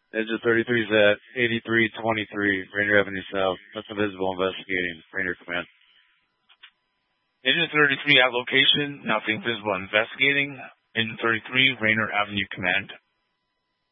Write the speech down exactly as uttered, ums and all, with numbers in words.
Engine thirty-three is at eighty-three twenty-three, Rainier Avenue South. That's invisible investigating, Rainier Command. Engine thirty-three at location, nothing visible investigating. Engine thirty-three, Rainier Avenue Command.